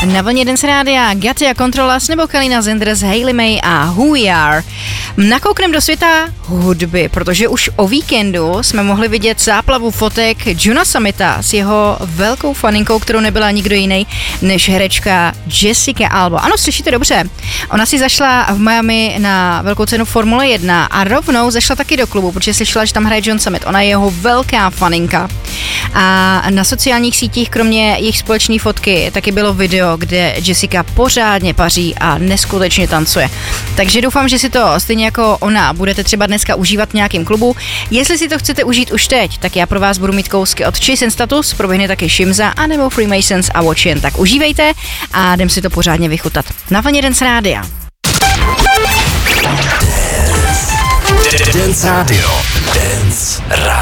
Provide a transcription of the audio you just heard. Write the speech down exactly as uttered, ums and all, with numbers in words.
Na vlně Dance Rádia Gatia Controlas nebo Kalina Zenders, Hailey May a Who We Are. Nakouknem do světa hudby, protože už o víkendu jsme mohli vidět záplavu fotek Johna Summita s jeho velkou faninkou, kterou nebyla nikdo jiný než herečka Jessica Alba. Ano, slyšíte dobře. Ona si zašla v Miami na velkou cenu Formule jedna a rovnou zašla taky do klubu, protože slyšela, že tam hraje John Summit. Ona je jeho velká faninka. A na sociálních sítích, kromě jejich společné fotky, taky bylo video, kde Jessica pořádně paří a neskutečně tancuje. Takže doufám, že si to stejně jako ona budete třeba dneska užívat v nějakém klubu. Jestli si to chcete užít už teď, tak já pro vás budu mít kousky od Chase and Status, proběhne taky Shimza anebo Freemasons a Watch Yen. Tak užívejte a jdem si to pořádně vychutat. Na vlně Dance Rádia. Dance Radio. Dance Radio.